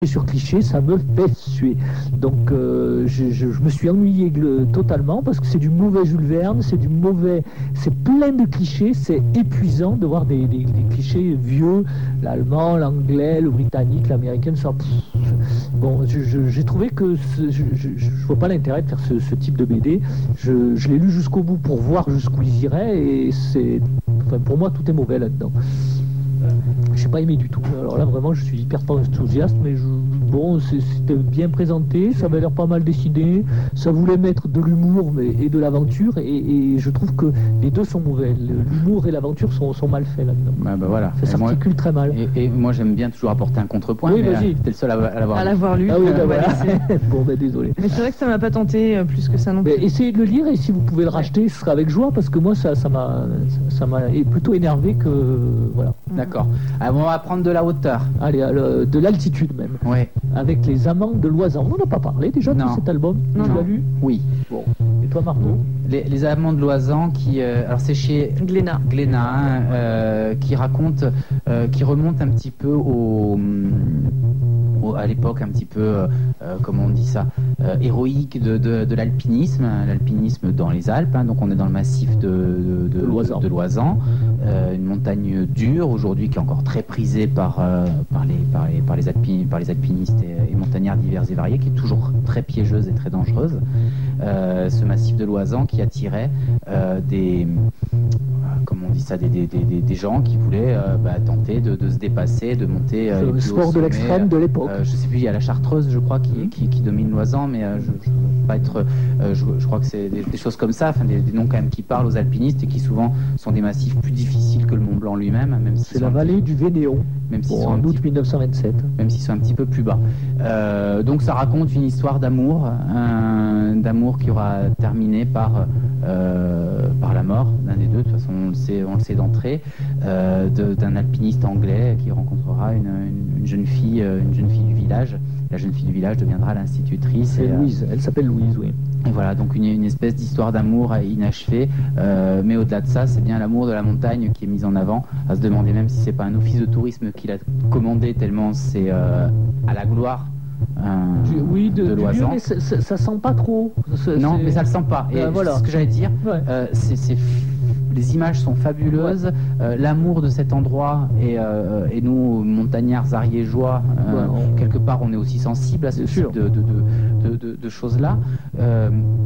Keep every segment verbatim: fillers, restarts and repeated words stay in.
sur cliché, ça me fait suer. Donc euh, je, je, je me suis ennuyé le, totalement parce que c'est du mauvais Jules Verne, c'est du mauvais, c'est plein de clichés, c'est épuisant de voir des, des, des clichés vieux, l'allemand, l'anglais, le britannique, l'américain, ça. Pff, bon, je, je, j'ai trouvé que ce, je, je, je vois pas l'intérêt de faire ce, ce type de B D. Je, je l'ai lu jusqu'au bout pour voir jusqu'où ils iraient et c'est, enfin, pour moi tout est mauvais là-dedans. J'ai pas aimé du tout. Alors là, vraiment, je suis hyper pas enthousiaste, mais je, bon, c'était bien présenté, ça avait l'air pas mal dessiné, ça voulait mettre de l'humour mais, et de l'aventure, et, et je trouve que les deux sont mauvais. L'humour et l'aventure sont, sont mal faits là-dedans. Bah, bah voilà. Ça s'articule très mal. Et, et moi, j'aime bien toujours apporter un contrepoint. Oui, mais vas-y. T'es le seul à, à l'avoir À lu. l'avoir lu. Ah oui, bah, voilà. Bon, ben désolé. Mais c'est vrai que ça m'a pas tenté euh, plus que ça non plus. Mais essayez de le lire et si vous pouvez le racheter, ce sera avec joie parce que moi, ça, ça m'a, ça m'a plutôt énervé que voilà. D'accord. Alors, on va prendre de la hauteur. Allez, alors, de l'altitude même. Ouais. Avec les amants de Loisan. On n'en a pas parlé déjà Non. de cet album. Non, Tu non. l'as lu? Oui. Bon. Et toi, Margot? Les, les Amants de Loisan qui, euh, alors c'est chez Glénat. Glénat, hein, euh, qui raconte, euh, qui remonte un petit peu au, au- à l'époque un petit peu, euh, euh, comment on dit ça, euh, héroïque de, de, de l'alpinisme, hein, l'alpinisme dans les Alpes. Hein, donc on est dans le massif de, de, de, De Loisan. de Loisan, euh, une montagne dure aujourd'hui qui est encore très prisée par, euh, par, les, par, les, par, les alpi- par les alpinistes et, et montagnards divers et variés, qui est toujours très piégeuse et très dangereuse. Euh, ce massif de Loisan qui attirait euh, des, euh, comment on dit ça, des, des, des, des gens qui voulaient euh, bah, tenter de, de se dépasser, de monter. Euh, Le les plus sport hauts de sommets. l'extrême de l'époque. Euh, je sais plus, il y a la Chartreuse, je crois, qui, qui, qui domine Loisan, mais euh, je, je veux pas être, euh, je, je crois que c'est des, des choses comme ça, enfin des, des noms quand même qui parlent aux alpinistes et qui souvent sont des massifs plus difficiles que le Mont Blanc lui-même, même si C'est la vallée du Vénéon, même s'ils bon, sont un en petit août mille neuf cent vingt-sept. même s'ils sont un petit peu plus bas. Euh, donc ça raconte une histoire d'amour, un- d'amour qui aura terminé par, euh, par la mort d'un des deux, de toute façon on le sait, on le sait d'entrée, euh, de- d'un alpiniste anglais qui rencontrera une, une- une jeune fille, euh, une jeune fille du village. La jeune fille du village deviendra l'institutrice. C'est et, euh, Louise, elle s'appelle Louise, oui. et voilà, donc une, une espèce d'histoire d'amour inachevée, euh, mais au-delà de ça, c'est bien l'amour de la montagne qui est mis en avant, à se demander même si c'est pas un office de tourisme qui l'a commandé tellement c'est euh, à la gloire euh, Du- oui, de, de du lieu, Loisan. mais ça, ça- ça sent pas trop. C'est- Non, c'est- mais ça le sent pas. Et Euh, voilà. c'est ce que j'allais dire, Ouais. euh, c'est, c'est f- les images sont fabuleuses, euh, l'amour de cet endroit, et, euh, et nous, montagnards ariégeois, euh, Ouais, on- quelque part, on est aussi sensibles à ce Bien type sûr. de, de, de, de, de- de choses-là. Euh,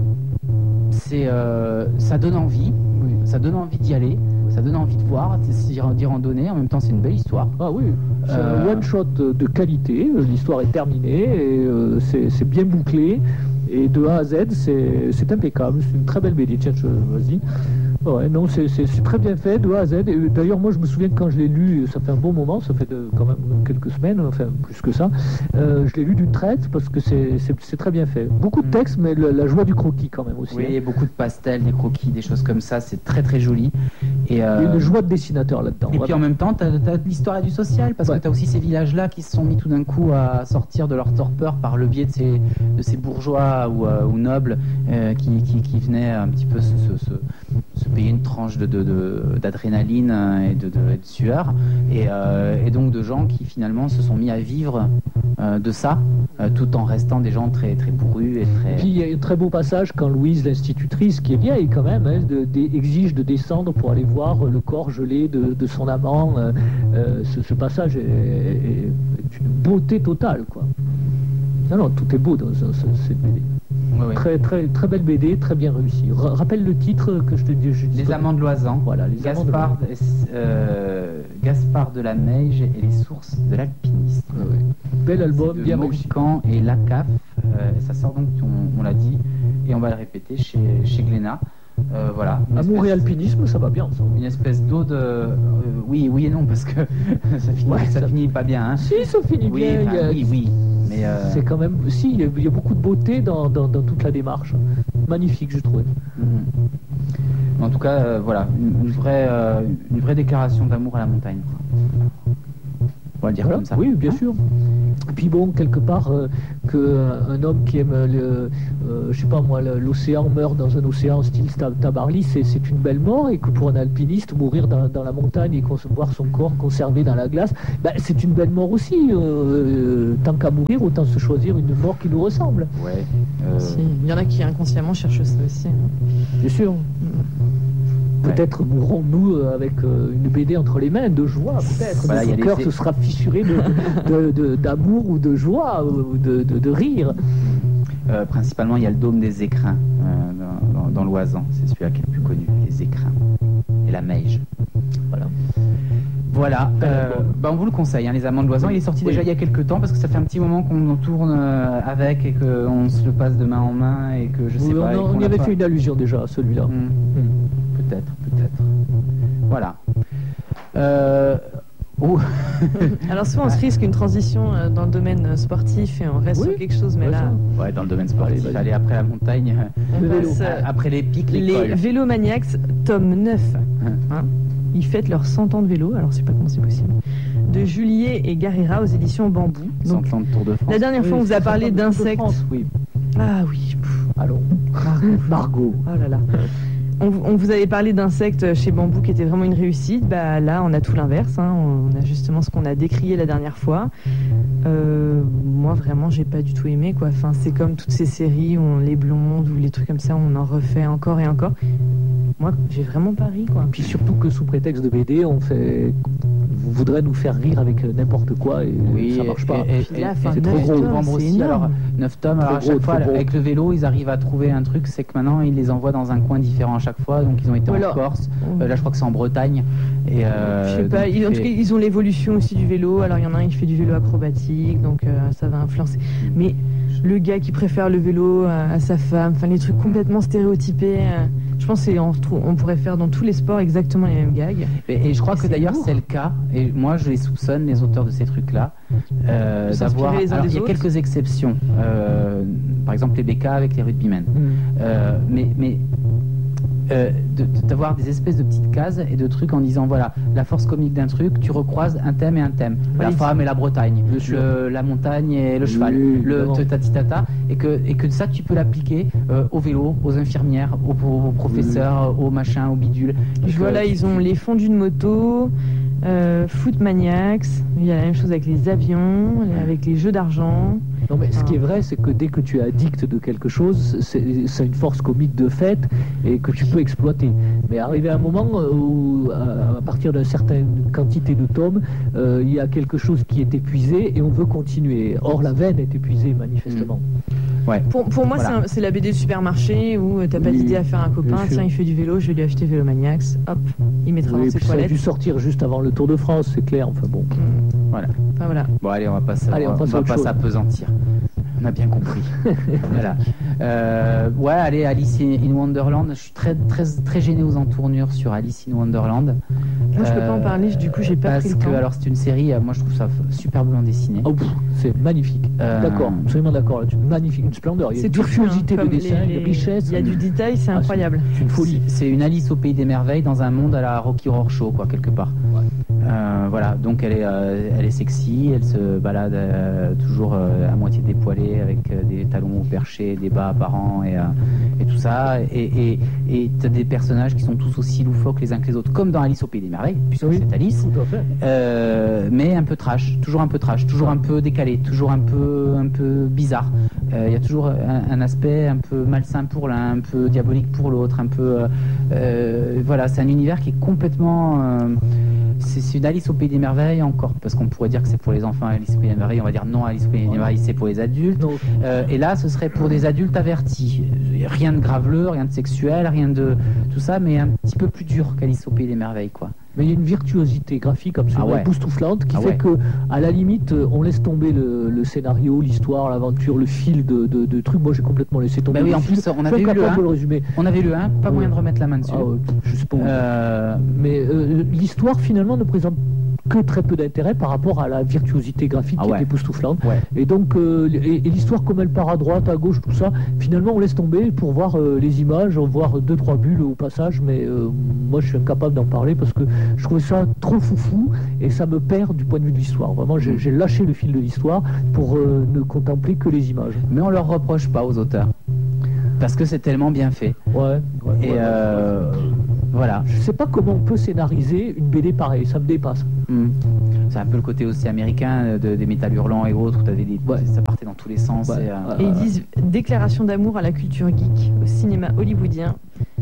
c'est, euh, ça donne envie, ça donne envie d'y aller, ça donne envie de voir, d'y d'y randonner. En même temps, c'est une belle histoire. Ah oui, c'est Euh, Euh, un one-shot de qualité, l'histoire est terminée, et euh, c'est c'est bien bouclé, et de A à Z, c'est c'est impeccable, c'est une très belle B D, tiens, je- vas-y. Ouais, non, c'est c'est- c'est très bien fait, de A à Z, et d'ailleurs, moi, je me souviens que quand je l'ai lu, ça fait un bon moment, ça fait de- quand même quelques semaines, enfin, plus que ça, euh, je l'ai lu d'une traite, parce que c'est c'est- c'est très bien fait. Beaucoup de Mm. texte, mais le- la joie du croquis, quand même, aussi. Oui, hein. beaucoup de pastels, des croquis, des choses comme ça, c'est très très joli. Et, Il y a euh, une joie de dessinateur là-dedans. Et puis en même temps, tu as, de l'histoire et du social, parce Ouais. que tu as aussi ces villages-là qui se sont mis tout d'un coup à sortir de leur torpeur par le biais de ces, de ces bourgeois ou, euh, ou nobles euh, qui, qui, qui venaient un petit peu se, se, se- se payer une tranche de, de, de- d'adrénaline et de, de, et de sueur. Et, euh, et donc de gens qui finalement se sont mis à vivre euh, de ça, euh, tout en restant des gens très, très bourrus et très... Et puis il y a un très beau passage quand Louise, l'institutrice, qui est vieille quand même, hein, de- de- exige de descendre pour aller voir le corps gelé de, de son amant. euh, euh, ce, ce passage est, est- est une beauté totale, quoi. Non, non, tout est beau dans ce- ce- cette B D. Ouais, ouais. Très, très, très belle B D, très bien réussie. Ra- rappelle le titre que je te dis. je dis Les pas. Amants de Loisan, Voilà, les Amants de Gaspard, Loisan. euh, Gaspard de la Neige et les sources de l'alpinisme. Ouais, ouais. Bel album, C'est de bien réussi. Mohican et La C A F. Euh, et ça sort donc, on, on l'a dit, et on va le répéter chez, chez Glénat. Euh, voilà. Une Amour et espèce- alpinisme, ça va bien ensemble. Une espèce d'eau de. euh, oui, oui et non, parce que ça finit, Ouais, ça ça- finit pas bien. Hein. Si, ça finit Oui, bien. enfin, il y a- oui, oui. Mais euh, C'est quand même. Si, il y, a, il y a beaucoup de beauté dans, dans, dans toute la démarche. Magnifique, je trouve. mhm. En tout cas, euh, voilà, une, une vraie, euh, une vraie déclaration d'amour à la montagne. On va le dire Voilà. comme ça. Oui, bien sûr. Et puis bon, quelque part, euh, qu'un homme qui aime, le, euh, je sais pas moi, le- l'océan meurt dans un océan style Tab- Tabarly, c'est c'est une belle mort, et que pour un alpiniste, mourir dans, dans la montagne et voir son corps conservé dans la glace, ben, c'est une belle mort aussi. Euh, tant qu'à mourir, autant se choisir une mort qui nous ressemble. Ouais. euh, Si, il y en a qui inconsciemment cherchent ça aussi. hein. Bien sûr. Peut-être mourrons-nous euh, avec euh, une B D entre les mains, de joie, peut-être. Voilà, il y a Notre des- cœur se sera fissuré de- de- de- d'amour ou de joie, ou de, de- de rire. euh, principalement, il y a le dôme des écrins euh, dans, dans- dans l'Oisan. C'est celui-là qui est le plus connu, les écrins. Et la Meige. Voilà. Voilà, euh, Bon. bah, on vous le conseille, hein, les Amants de l'Oisan. Il est sorti Oui. déjà il y a quelques temps parce que ça fait un petit moment qu'on en tourne euh, avec et qu'on se le passe de main en main et que je sais Oui, pas. et on, qu'on on y l'a avait pas- fait une allusion déjà à celui-là. Hmm, Hmm. peut-être, peut-être. Voilà. Euh, oh. Alors souvent on se risque une transition euh, dans le domaine euh, sportif et on reste Oui, sur quelque chose, mais ouais, là, ça. Ouais, dans le domaine sportif, Allez, vas-y. aller après la montagne, on Le vélo. passe, euh, euh, après les pics, les l'école. Vélomaniacs, tome neuf. Hein. Ils fêtent leurs cent ans de vélo, alors je sais pas comment c'est possible. De Juliet et Garira aux éditions Bambou. Donc, cent ans de Tour de France. la dernière fois on vous a parlé d'insectes. Oui. Ah oui, pff, Allons. Margot. oh là là. On, on vous avait parlé d'insectes chez Bambou qui était vraiment une réussite. Bah là, on a tout l'inverse. Hein. On a justement ce qu'on a décrié la dernière fois. Euh, moi, vraiment, j'ai pas du tout aimé, quoi. Enfin, c'est comme toutes ces séries où on, les blondes ou les trucs comme ça, on en refait encore et encore. Moi, j'ai vraiment pas ri, quoi. Puis surtout que sous prétexte de B D, on fait, vous voudrez nous faire rire avec n'importe quoi et Oui, ça marche pas. et- et- Puis là, et- enfin, et neuf trop gros. tomes, Vendre c'est aussi, énorme. alors neuf tomes, alors à Trop chaque gros, fois, trop gros. avec le vélo, ils arrivent à trouver un truc, c'est que maintenant, ils les envoient dans un coin différent à chaque fois. Donc, ils ont été Ou en alors- Corse. Euh, là, je crois que c'est en Bretagne. Et, euh, Je sais pas, donc, ils, en il tout cas, fait- ils ont l'évolution aussi du vélo. Alors, il y en a un qui fait du vélo acrobatique, donc euh, ça va influencer. Mais le gars qui préfère le vélo à, à sa femme, enfin, les trucs complètement stéréotypés. euh, je pense qu'on on pourrait faire dans tous les sports exactement les mêmes gags. Et, et je crois que C'est d'ailleurs lourd. c'est le cas, et moi je les soupçonne, les auteurs de ces trucs-là, euh, De s'inspirer d'avoir. les uns Alors des il y a autres. quelques exceptions, euh, par exemple les B K avec les rugbymen, Hmm. euh, mais, mais euh, de- de- d'avoir des espèces de petites cases et de trucs en disant voilà, la force comique d'un truc, tu recroises un thème et un thème, la Oui. femme et la Bretagne, Bien sûr. le- la montagne et le cheval, Oui, le évidemment. tati tata, et que, et que ça tu peux l'appliquer euh, au vélo, aux infirmières, aux, aux professeurs, aux machins, aux bidules. Et Je que vois là, tu- ils ont les fondus de moto, euh, Foot Maniacs, il y a la même chose avec les avions, avec les jeux d'argent. Non, mais ce qui est vrai, c'est que dès que tu es addict de quelque chose, c'est c'est une force comique de fait et que tu peux exploiter. Mais arrivé à un moment où, à à partir d'une certaine quantité de tomes, euh, il y a quelque chose qui est épuisé et on veut continuer. Or, la veine est épuisée, manifestement. Ouais. Pour, pour moi, Voilà. c'est un- c'est la B D de supermarché où euh, t'as pas Oui, d'idée à faire un copain, bien sûr. tiens, il fait du vélo, je vais lui acheter Vélomaniacs, hop, il mettra Oui, dans ses puis ça a toilettes. dû sortir juste avant le Tour de France, c'est clair. Enfin bon. Voilà. Enfin, voilà. Bon, allez, on va pas s- Allez, on on passe à va autre pas chose. s'apesantir. On a bien compris. Voilà. Euh, ouais, allez, Alice in Wonderland. Je suis très, très, très gêné aux entournures sur Alice in Wonderland. Moi, je peux pas en parler, du coup, j'ai pas parce pris le que, temps. alors, c'est une série, euh, moi, je trouve ça f- superbement dessiné. Oh, pff, c'est magnifique. Euh, D'accord, absolument d'accord. C'est une magnifique, une splendeur. Il y a C'est une tout virtuosité fin, de comme dessin, les- une les- richesse. Il y a du détail, c'est Ah, incroyable. C'est une folie. C'est une Alice au pays des merveilles dans un monde à la Rocky Horror Show, quoi, quelque part. Euh, voilà, donc elle est, euh, elle est sexy, elle se balade euh, toujours euh, à moitié dépoilée avec euh, des talons au perché, des bas apparents et, euh, et tout ça. Et et t'as des personnages qui sont tous aussi loufoques les uns que les autres, comme dans Alice au pays des merveilles, puisque Oui. c'est Alice. Tout à fait. Euh, mais un peu trash, toujours un peu trash, toujours un peu décalé, toujours un peu, un peu bizarre. Euh, Il y a toujours un, un aspect un peu malsain pour l'un, un peu diabolique pour l'autre, un peu. euh, euh, voilà, c'est un univers qui est complètement. euh, c'est c'est une Alice au pays des merveilles encore, parce qu'on pourrait dire que c'est pour les enfants Alice au pays des merveilles, on va dire non, Alice au pays des merveilles c'est pour les adultes. Non, Euh, et là, ce serait pour des adultes avertis. Rien de graveleux, rien de sexuel, rien de tout ça, mais un petit peu plus dur qu'Alice au pays des merveilles, quoi. mais il y a une virtuosité graphique absolument Ah ouais. époustouflante qui Ah fait ouais. que, à la limite, euh, on laisse tomber le, le scénario, l'histoire, l'aventure, le fil de, de, de trucs. Moi, j'ai complètement laissé tomber. Bah oui, le en fil. plus, on Je avait suis eu le incapable un. de le résumer. On avait lu un, pas Ouais. moyen de remettre la main dessus. Ah, ouais, je sais pas. Euh, Mais euh, l'histoire finalement ne présente que très peu d'intérêt par rapport à la virtuosité graphique Ah qui ouais. est époustouflante. Ouais. Et donc, euh, et, et l'histoire, comme elle part à droite, à gauche, tout ça, finalement, on laisse tomber pour voir euh, les images, voir deux, trois bulles au passage, mais euh, moi, je suis incapable d'en parler parce que je trouvais ça trop foufou et ça me perd du point de vue de l'histoire. Vraiment, j'ai j'ai lâché le fil de l'histoire pour euh, ne contempler que les images. Mais on leur reproche pas aux auteurs. Parce que c'est tellement bien fait. Ouais. ouais Et ouais, euh, ouais. voilà. Je sais pas comment on peut scénariser une B D pareille, ça me dépasse. Mm. C'est un peu le côté aussi américain de, des métal hurlants et autres, où t'avais des, Ouais. ça partait dans tous les sens. Ouais. Et, euh, Et ils disent déclaration d'amour à la culture geek, au cinéma hollywoodien,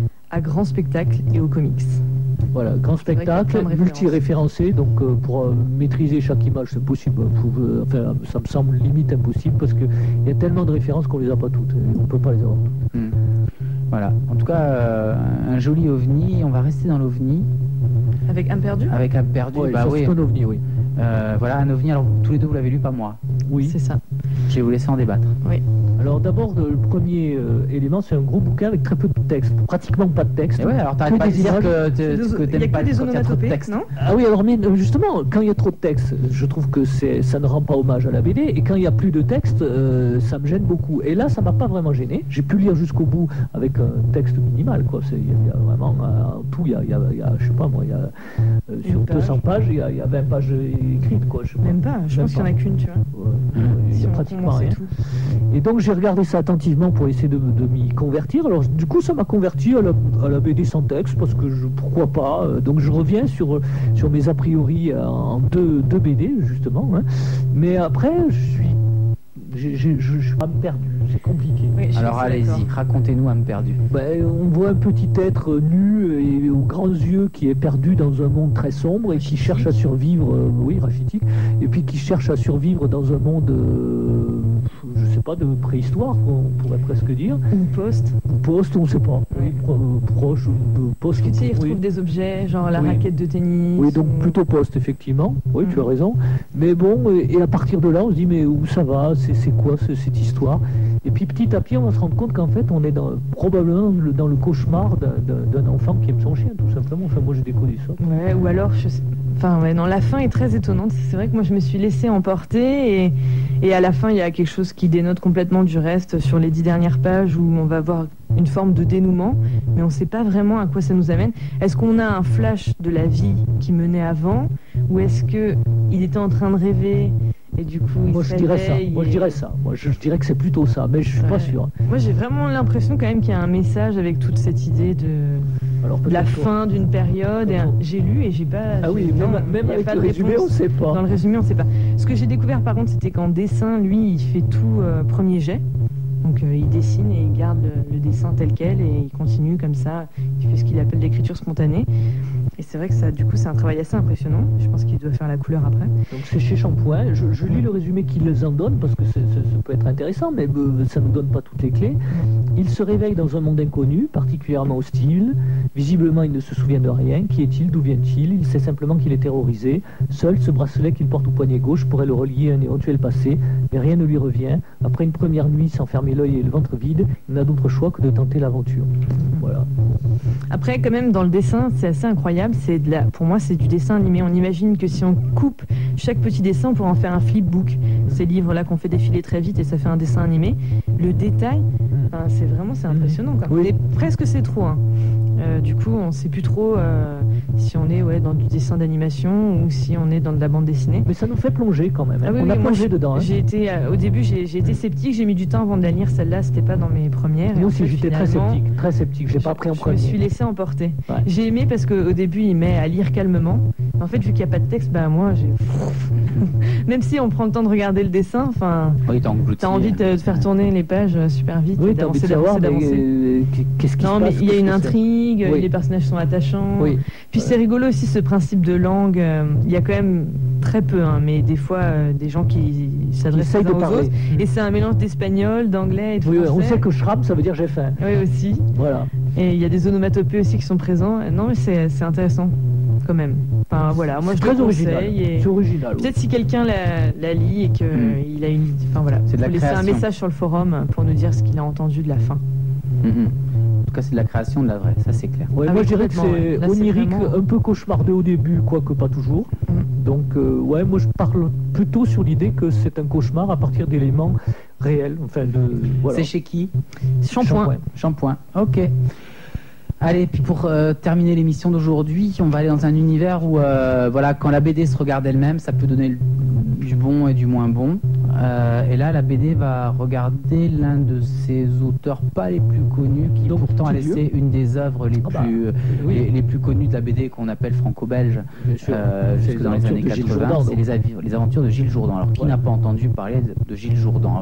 à grand spectacle et aux comics. Voilà, grand vrai qu'il y a spectacle, plein de références. multi-référencé, donc euh, pour euh, maîtriser chaque image, c'est possible. Pour, euh, enfin, ça me semble limite impossible parce qu'il y a tellement de références qu'on les a pas toutes. Et on peut pas les avoir toutes. mm. Voilà. En tout cas, euh, un joli ovni. On va rester dans l'ovni Avec un perdu avec un perdu. Ouais, bah ça, oui. c'est un ovni, oui. Euh, voilà, un ovni. Alors tous les deux, vous l'avez lu, pas moi. Oui. C'est ça. Je vais vous laisser en débattre. Alors d'abord, le premier euh, élément, c'est un gros bouquin avec très peu de texte, pratiquement pas de texte. Et ouais, alors t'arrêtes Que pas de des dire images. que tu- Il y que a t'aimes que pas des quand il y a trop de onomatopées, texte. non Ah oui, alors mais euh, justement, quand il y a trop de texte, je trouve que c'est, ça ne rend pas hommage à la B D, et quand il y a plus de texte, euh, ça me gêne beaucoup. Et là, ça m'a pas vraiment gêné. J'ai pu lire jusqu'au bout avec un texte minimal, quoi. C'est- Il y, a- il y a vraiment euh, en tout, il y a, il y a- il y a, je sais pas moi, il y a euh, sur Une page. deux cents pages, il y a, il y a vingt pages écrites, quoi. Je sais pas. Même pas, je Même pense qu'il y en a pas. qu'une, tu vois. Ouais, il y Si a on pratiquement condensait rien. tout. Et donc j'ai regardé ça attentivement pour essayer de, de m'y convertir. Alors du coup ça m'a converti à la, à la B D sans texte parce que je, pourquoi pas. Euh, Donc je reviens sur, sur mes a priori euh, en deux, deux B D justement. Hein. Mais après je suis j'ai- j'ai- je je suis pas perdu, c'est compliqué. Oui, je suis Alors assez allez-y, d'accord. racontez-nous un perdu. Ben, on voit un petit être nu et aux grands yeux qui est perdu dans un monde très sombre et qui cherche à survivre, euh, oui, rachitique, et puis qui cherche à survivre dans un monde, euh, je sais pas, de préhistoire, on pourrait presque dire, Ou poste. ou post, on sait pas, oui, pro- proche, ou de post. Parce que tu sais, ils oui. retrouvent des objets, genre la Oui. raquette de tennis. Oui, donc ou- plutôt poste, effectivement. Oui, tu as Mm. raison. Mais bon, et et à partir de là, on se dit, mais où ça va? C'est c'est quoi ce- cette histoire? Et puis petit à petit, on va se rendre compte qu'en fait, on est dans, probablement le- dans le cauchemar d'un- d'un d'un enfant qui aime son chien, tout simplement. Enfin, moi, j'ai déconné ça. Ouais, ou alors, je sais- enfin, ouais, non, la fin est très étonnante. C'est vrai que moi, je me suis laissée emporter et, et à la fin, il y a quelque chose qui dénote complètement du reste sur les dix dernières pages où on va voir une forme de dénouement, mais on ne sait pas vraiment à quoi ça nous amène. Est-ce qu'on a un flash de la vie qui menait avant, ou est-ce que il était en train de rêver et du coup il Moi, se je dirais ça. réveille Moi, je et- dirais ça. Moi, je, je dirais que c'est plutôt ça, mais je suis pas Ouais. sûr. Moi, j'ai vraiment l'impression quand même qu'il y a un message avec toute cette idée de, Alors, de la peut-être- fin d'une période. Et un- j'ai lu et j'ai pas. Ah oui, j'ai- même, non, même il y a avec pas le de résumé, réponse. on sait pas. Dans le résumé, on sait pas. Ce que j'ai découvert par contre, c'était qu'en dessin, lui, il fait tout euh, premier jet. Donc euh, il dessine et il garde le, le dessin tel quel et il continue comme ça. Il fait ce qu'il appelle l'écriture spontanée. Et c'est vrai que ça, du coup, c'est un travail assez impressionnant. Je pense qu'il doit faire la couleur après. Donc c'est chez Shampoing. Je, je lis le résumé qu'ils les en donnent parce que c'est- c'est- ça peut être intéressant, mais euh, ça ne nous donne pas toutes les clés. Il se réveille dans un monde inconnu, particulièrement hostile. Visiblement, il ne se souvient de rien. Qui est-il? D'où vient-il? Il sait simplement qu'il est terrorisé. Seul ce bracelet qu'il porte au poignet gauche pourrait le relier à un éventuel passé, mais rien ne lui revient. Après une première nuit sans fermer l'œil et le ventre vide, il n'a d'autre choix que de tenter l'aventure. Voilà. Après, quand même, dans le dessin, c'est assez incroyable. C'est de la, pour moi, c'est du dessin animé. On imagine que si on coupe chaque petit dessin, on pourrait en faire un flipbook. Ces livres-là qu'on fait défiler très vite et ça fait un dessin animé. Le détail, enfin, c'est vraiment, c'est impressionnant, quoi. Oui. Et presque c'est trop. Hein. Euh, du coup, on sait plus trop euh, si on est ouais, dans du dessin d'animation ou si on est dans de la bande dessinée. Mais ça nous fait plonger quand même. hein. Ah oui, On oui, a moi, plongé j'ai- dedans. hein. J'ai été, euh, au début, j'ai j'ai été sceptique. J'ai mis du temps avant de la lire. Celle-là, c'était pas dans mes premières. Et Nous en aussi, fait, j'étais très finalement, sceptique. Très sceptique. J'ai je- pas pris en Je me premier. suis laissé emporter. Ouais. J'ai aimé parce qu'au début, il met à lire calmement. En fait, vu qu'il n'y a pas de texte, bah moi, j'ai. Même si on prend le temps de regarder le dessin, enfin, Oui, t'as englouti. t'as envie de, de faire tourner les pages euh, super vite, Oui, et t'as envie de d'avancer, savoir d'avancer, mais, d'avancer. euh, qu'est-ce qui Non, se mais passe. il y a qu'est-ce une que c'est. intrigue, Oui. les personnages sont attachants. Oui. Puis c'est rigolo aussi ce principe de langue. euh, Il y a quand même très peu, hein, mais des fois euh, des gens qui s'adressent Essaye les uns de aux parler. autres. Et c'est un mélange d'espagnol, d'anglais et de Oui, français. on sait que Schramm, ça veut dire j'ai faim. Oui, aussi. Voilà. Et il y a des onomatopées aussi qui sont présents. Non, mais c'est c'est intéressant, quand même. Enfin, voilà, moi C'est je le très original. conseille. Et... C'est original. oui. Peut-être si quelqu'un la, la lit et qu'il Mm. a une... Enfin voilà, C'est de la faut laisser un création. message sur le forum pour nous dire ce qu'il a entendu de la fin. Mhm. En tout cas, c'est de la création de la vraie, ça c'est clair. Ouais, Ah moi oui, je dirais que complètement, ouais. c'est Là, c'est onirique, vraiment- un peu cauchemardeux au début, quoique pas toujours. Mm. Donc, euh, ouais, moi je parle plutôt sur l'idée que c'est un cauchemar à partir d'éléments réels. Enfin, de, voilà. C'est chez qui? Shampoing. Shampoing. Ok. Allez, puis pour euh, terminer l'émission d'aujourd'hui, on va aller dans un univers où, euh, voilà, quand la B D se regarde elle-même, ça peut donner du bon et du moins bon. Euh, et là, la B D va regarder l'un de ses auteurs pas les plus connus, qui Donc, pourtant a Tidieu. laissé une des œuvres les Ah bah, plus, oui. les, les plus connues de la B D qu'on appelle franco-belge, Bien sûr. euh, C'est jusque les dans les aventures années de Gilles quatre-vingts. Jourdan, C'est donc. les, avi- les aventures de Gilles Jourdan. Alors, qui Ouais. n'a pas entendu parler de, de Gilles Jourdan?